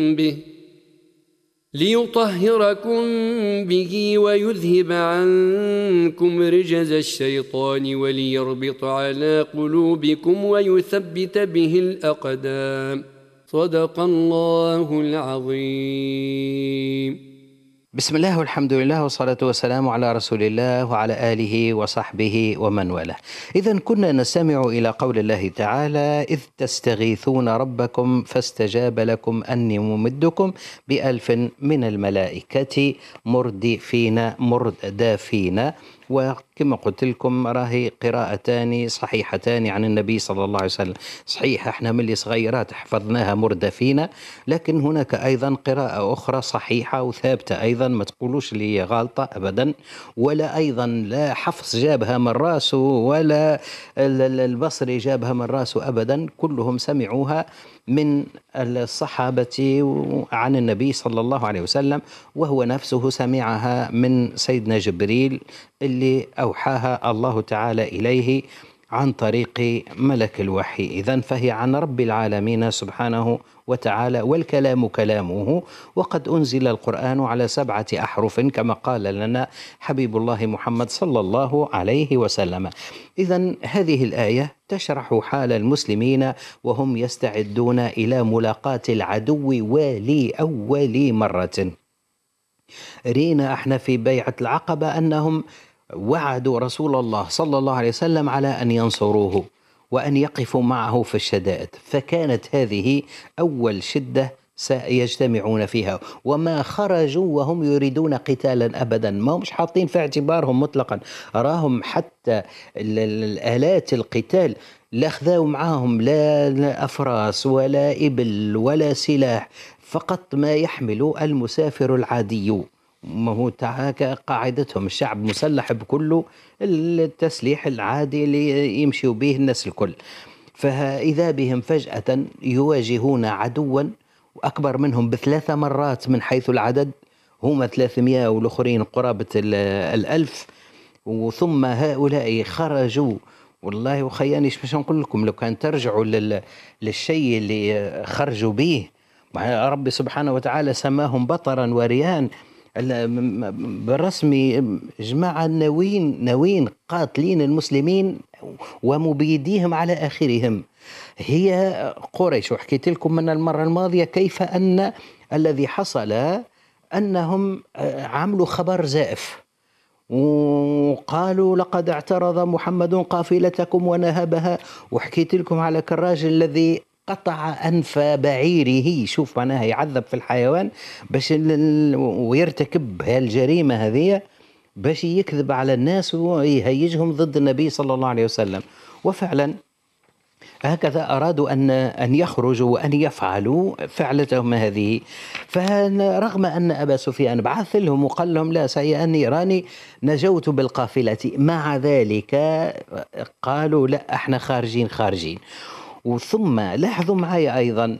به ليطهركم به ويذهب عنكم رجز الشيطان وليربط على قلوبكم ويثبت به الأقدام. صدق الله العظيم. بسم الله والحمد لله والصلاة والسلام على رسول الله وعلى آله وصحبه ومن والاه. إذن كنا نستمع إلى قول الله تعالى: إذ تستغيثون ربكم فاستجاب لكم أني ممدكم ب1000 من الملائكة مردفين. وكما قلت لكم راهي قراءتان صحيحتان عن النبي صلى الله عليه وسلم. صحيح احنا من اللي صغيرات حفظناها مردفين، لكن هناك أيضا قراءة أخرى صحيحة وثابتة أيضا، ما تقولوش لي غالطة أبدا، ولا أيضا لا حفص جابها من راسه ولا البصري جابها من راسه أبدا، كلهم سمعوها من الصحابة عن النبي صلى الله عليه وسلم، وهو نفسه سمعها من سيدنا جبريل اللي أوحاها الله تعالى إليه عن طريق ملك الوحي. إذن فهي عن رب العالمين سبحانه وتعالى، والكلام كلامه، وقد أنزل القرآن على 7 أحرف كما قال لنا حبيب الله محمد صلى الله عليه وسلم. إذن هذه الآية تشرح حال المسلمين وهم يستعدون إلى ملاقاة العدو ولأول مرة. رينا احنا في بيعة العقبة أنهم وعدوا رسول الله صلى الله عليه وسلم على أن ينصروه وأن يقفوا معه في الشدائد، فكانت هذه أول شدة سيجتمعون فيها، وما خرجوا وهم يريدون قتالا أبدا، ما همش حاطين في اعتبارهم مطلقا، أراهم حتى الآلات القتال لا أخذوا معهم لا أفراس ولا إبل ولا سلاح، فقط ما يحمل المسافر العادي. ما هو قاعدتهم الشعب مسلح بكل التسليح العادي اللي يمشيوا به الناس الكل. فإذا بهم فجأة يواجهون عدوا أكبر منهم ب3 مرات من حيث العدد، هم 300 والآخرين قرابة 1000، وثم هؤلاء خرجوا. والله وخياني مش نقول لكم، لو كان ترجعوا للشيء اللي خرجوا به، رب سبحانه وتعالى سماهم بطرا وريان بالرسمي، جماعة نوين قاتلين المسلمين ومبيديهم على آخرهم. هي قريش، وحكيت لكم من المرة الماضية كيف أن الذي حصل أنهم عملوا خبر زائف وقالوا لقد اعترض محمد قافلتكم ونهبها، وحكيت لكم على كالراجل الذي قطع أنف بعيره، شوف معناها يعذب في الحيوان باش ويرتكب هالجريمة هذه باش يكذب على الناس ويهيجهم ضد النبي صلى الله عليه وسلم. وفعلا هكذا أرادوا أن يخرجوا وأن يفعلوا فعلتهم هذه. فرغم أن أبا سفيان بعث لهم وقال لهم لا سيأني راني نجوت بالقافلة، مع ذلك قالوا لا احنا خارجين. وثم لاحظوا معي أيضا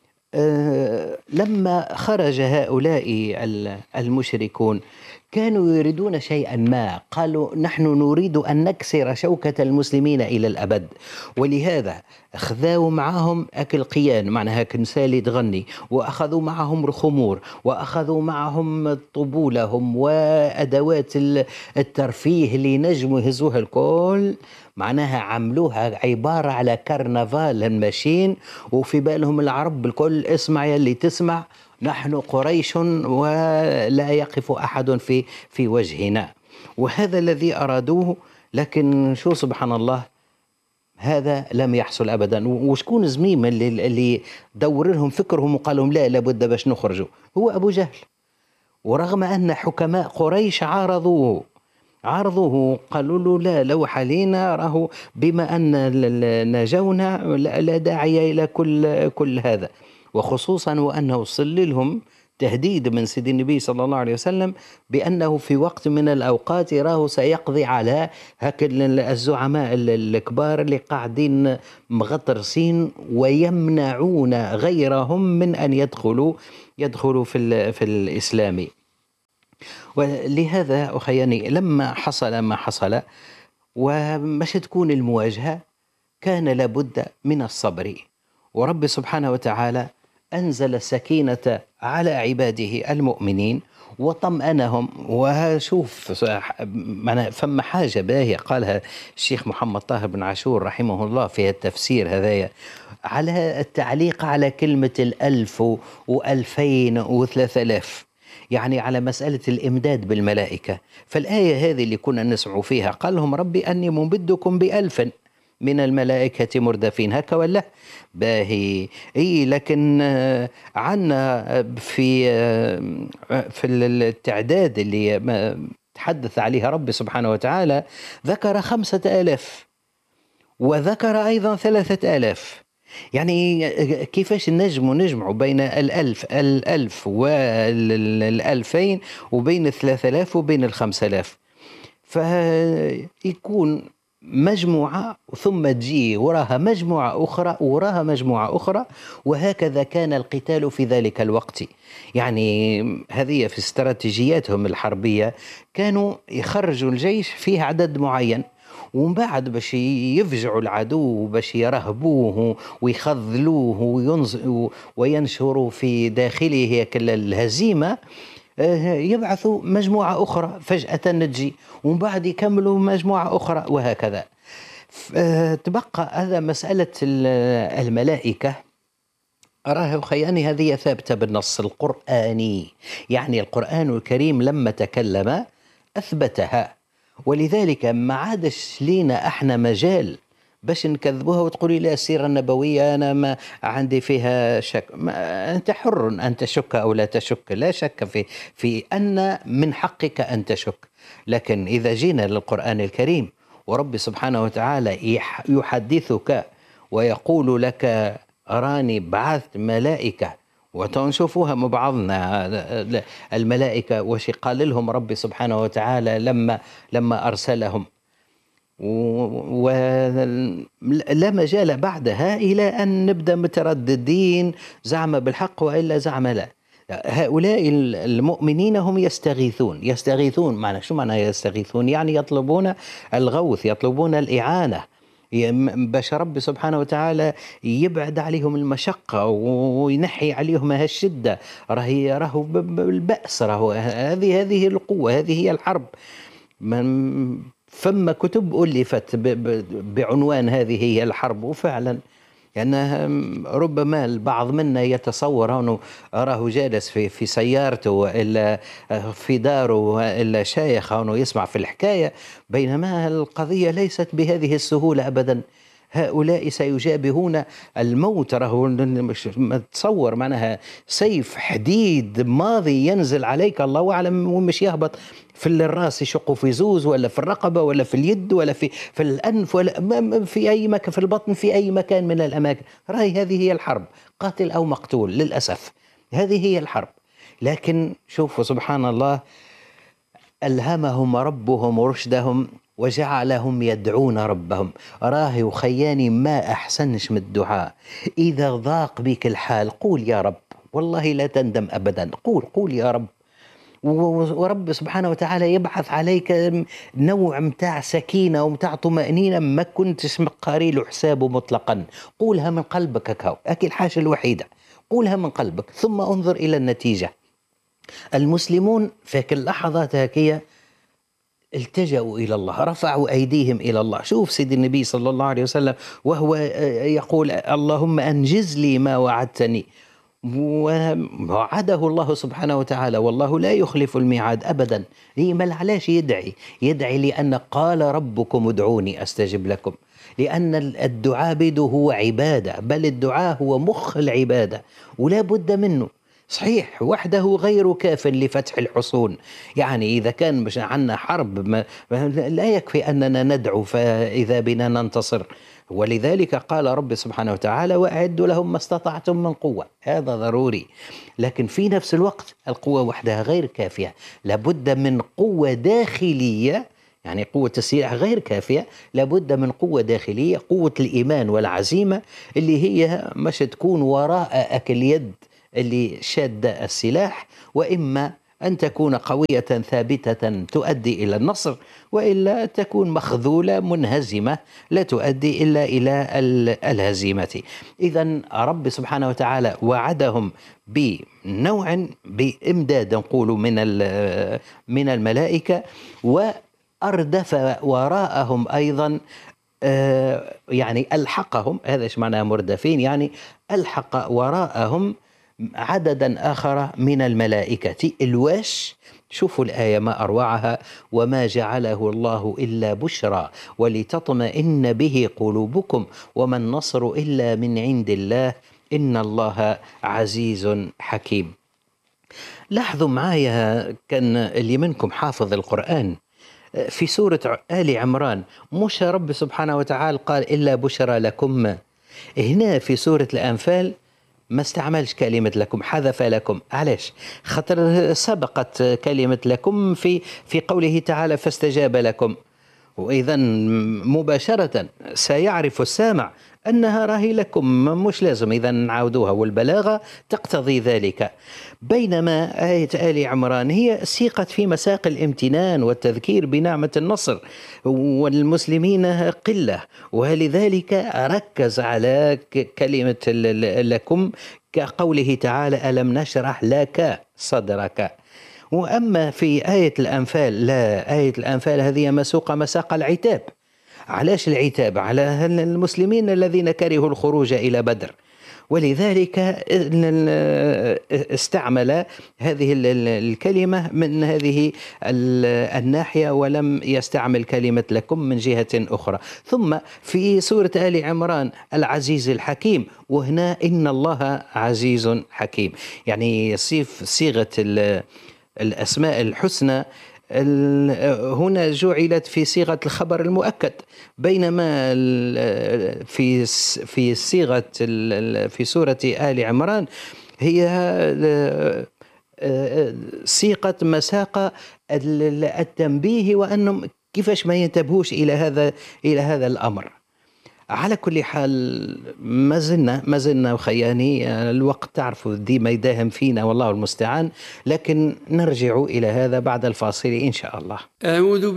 لما خرج هؤلاء المشركون كانوا يريدون شيئا ما، قالوا نحن نريد أن نكسر شوكة المسلمين إلى الأبد، ولهذا أخذوا معهم أكل قيان، معناها كنسالي تغني، وأخذوا معهم الخمور، وأخذوا معهم طبولهم وأدوات الترفيه اللي نجموا يهزوها الكل، معناها عملوها عبارة على كرنفال ماشين، وفي بالهم العرب بالكل اسمع يلي تسمع، نحن قريش ولا يقف أحد في وجهنا. وهذا الذي أرادوه، لكن شو سبحان الله هذا لم يحصل أبدا. وشكون زميم اللي دور لهم فكرهم وقال لهم لا لابد باش نخرجوا؟ هو أبو جهل. ورغم أن حكماء قريش عارضوه قالوا له لا لو حلينا راهو بما أن نجونا لا داعي إلى كل هذا، وخصوصا وأنه وصل لهم تهديد من سيد النبي صلى الله عليه وسلم بأنه في وقت من الأوقات راه سيقضي على الزعماء الكبار اللي قاعدين مغطرسين ويمنعون غيرهم من أن يدخلوا في الإسلام. ولهذا أخياني لما حصل ما حصل ومش تكون المواجهة كان لابد من الصبر، ورب سبحانه وتعالى أنزل السكينة على عباده المؤمنين وطمأنهم. وشوف فما حاجة باهية قالها الشيخ محمد طاهر بن عاشور رحمه الله في التفسير هذايا على التعليق على كلمة 1000 و2000 و3000، يعني على مسألة الإمداد بالملائكة. فالآية هذه اللي كنا نسمع فيها قال لهم ربي أني ممدكم ب1000 من الملائكة مردفين، هكا ولا باهي؟ اي لكن عنا في التعداد اللي تحدث عليها ربي سبحانه وتعالى ذكر 5000 وذكر أيضا 3000. يعني كيفاش نجمع بين 1000 وال2000 وبين 3000 وبين 5000؟ فيكون مجموعة ثم تجي وراها مجموعة أخرى وراها مجموعة أخرى، وهكذا كان القتال في ذلك الوقت. يعني هذه في استراتيجياتهم الحربية كانوا يخرجوا الجيش فيه عدد معين، ومن بعد باش يفجعوا العدو باش يرهبوه ويخذلوه وينشروا في داخله الهزيمة، يبعثوا مجموعة أخرى فجأة تجي، ومن بعد يكملوا مجموعة أخرى، وهكذا. تبقى هذا مسألة الملائكة. أراه خياني هذه ثابتة بالنص القرآني، يعني القرآن الكريم لما تكلم أثبتها، ولذلك ما عادش لينا احنا مجال باش نكذبوها وتقولي لا السيرة النبوية أنا ما عندي فيها شك. أنت حر أن تشك أو لا تشك، لا شك في أن من حقك أن تشك. لكن إذا جينا للقرآن الكريم ورب سبحانه وتعالى يحدثك ويقول لك أراني بعثت ملائكة، وتنشوفوها مع بعضنا الملائكة وش قال لهم ربي سبحانه وتعالى لما أرسلهم، ولا مجال بعدها إلى أن نبدأ مترددين زعم بالحق وإلا زعم لا. هؤلاء المؤمنين هم يستغيثون. معنى شو معنى يستغيثون؟ يعني يطلبون الغوث، يطلبون الإعانة باش ربي سبحانه وتعالى يبعد عليهم المشقة وينحي عليهم هالشدة. راهو بالبأس، هذه القوة، هذه هي الحرب. فما كتب ألفت بعنوان هذه هي الحرب، وفعلا يعني ربما البعض منا يتصور أنه أراه جالس في سيارته إلا في داره إلا شايخ أنه يسمع في الحكاية، بينما القضية ليست بهذه السهولة أبدا. هؤلاء سيجابهون الموت. ما تصور معناها سيف حديد ماضي ينزل عليك، الله أعلم ومش يهبط في الراس يشقوا في زوز ولا في الرقبة ولا في اليد ولا في الأنف ولا في أي مكان، في البطن، في أي مكان من الأماكن. هذه هي الحرب، قاتل أو مقتول للأسف، هذه هي الحرب. لكن شوفوا سبحان الله، ألهمهم ربهم رشدهم وجعلهم يدعون ربهم. راه وخياني ما أحسنش من الدعاء. إذا ضاق بك الحال قول يا رب، والله لا تندم أبدا. قول يا رب، ورب سبحانه وتعالى يبعث عليك نوع متاع سكينة ومتاع طمأنينة ما كنتش مقاري له حسابه مطلقا. قولها من قلبك، كاو أكي الحاجة الوحيدة، قولها من قلبك ثم انظر إلى النتيجة. المسلمون في اللحظات هكية التجأوا إلى الله، رفعوا أيديهم إلى الله. شوف سيد النبي صلى الله عليه وسلم وهو يقول اللهم أنجز لي ما وعدتني، ووعده الله سبحانه وتعالى، والله لا يخلف الميعاد أبدا. بل علاش يدعي لأن قال ربكم ادعوني أستجب لكم، لأن الدعاء بده هو عبادة، بل الدعاء هو مخ العبادة ولا بد منه. صحيح وحده غير كاف لفتح الحصون، يعني إذا كان مش عنا حرب لا يكفي أننا ندعو فإذا بنا ننتصر. ولذلك قال رب سبحانه وتعالى وأعدوا لهم ما استطعتم من قوة، هذا ضروري. لكن في نفس الوقت القوة وحدها غير كافية، لابد من قوة داخلية، يعني قوة السلاح غير كافية، لابد من قوة داخلية، قوة الإيمان والعزيمة اللي هي مش تكون وراء أكل يد اللي شاد السلاح، وإما أن تكون قوية ثابتة تؤدي إلى النصر، وإلا تكون مخذولة منهزمة لا تؤدي إلا إلى الهزيمة. إذن رب سبحانه وتعالى وعدهم بنوع بإمداد نقول من الملائكة، وأردف وراءهم أيضا يعني ألحقهم، هذا إيش معناه مردفين، يعني ألحق وراءهم عددا آخر من الملائكة الواش. شوفوا الآية ما أروعها: وما جعله الله إلا بشرى ولتطمئن به قلوبكم وما النصر إلا من عند الله إن الله عزيز حكيم. لاحظوا معايا، كان اللي منكم حافظ القرآن في سورة آل عمران مش رب سبحانه وتعالى قال إلا بشرى لكم؟ هنا في سورة الأنفال ما استعملش كلمة لكم، حذف لكم. علاش؟ خاطر سبقت كلمة لكم في قوله تعالى فاستجاب لكم، وإذا مباشرة سيعرف السامع أنها راهي لكم، مش لازم إذا نعاودوها، والبلاغة تقتضي ذلك. بينما آية آل عمران هي سيقت في مساق الامتنان والتذكير بنعمة النصر، والمسلمين قلة، ولذلك ركز على كلمة لكم كقوله تعالى ألم نشرح لك صدرك. وأما في آية الأنفال لا، آية الأنفال هذه مسوقة مساق العتاب. علاش العتاب؟ على المسلمين الذين كرهوا الخروج إلى بدر، ولذلك استعمل هذه الكلمة من هذه الناحية، ولم يستعمل كلمة لكم من جهة أخرى. ثم في سورة آل عمران العزيز الحكيم، وهنا إن الله عزيز حكيم، يعني صيغة الأسماء الحسنى هنا جعلت في صيغة الخبر المؤكد، بينما في صيغة في سورة آل عمران هي صيغة مساق التنبيه، وأنهم كيفاش ما ينتبهوش إلى هذا الأمر. على كل حال ما زلنا وخياني الوقت تعرفوا ديما يداهم فينا والله المستعان، لكن نرجع إلى هذا بعد الفاصل إن شاء الله.